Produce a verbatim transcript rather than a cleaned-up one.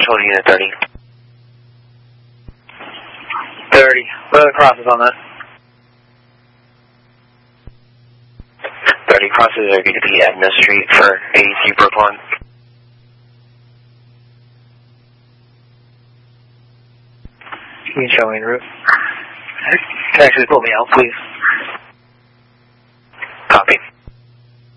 Control to Unit thirty. thirty. What are the crosses on that? thirty crosses are going to be Edna Street for A E C Brooklyn. You can show me en route. Can you actually pull me out, please?